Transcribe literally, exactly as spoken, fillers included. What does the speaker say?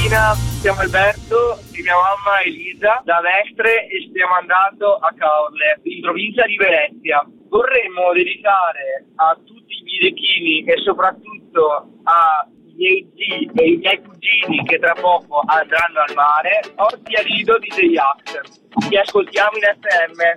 mattina siamo Alberto e mia mamma Elisa da Mestre e stiamo andando a Caorle, in provincia di Venezia. Vorremmo dedicare a tutti i bidechini e soprattutto a miei zii e i miei cugini che tra poco andranno al mare, oggi a Lido di J-Ax. Ti ascoltiamo in F M.